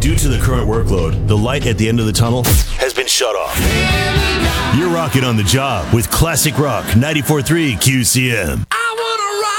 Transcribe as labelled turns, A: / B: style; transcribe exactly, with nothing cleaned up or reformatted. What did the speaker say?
A: Due to the current workload, the light at the end of the tunnel has been shut off. You're rocking on the job with Classic Rock ninety-four point three Q C M.